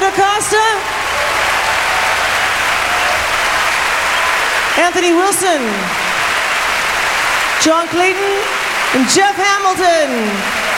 DaCosta, Anthony Wilson, John Clayton, and Jeff Hamilton.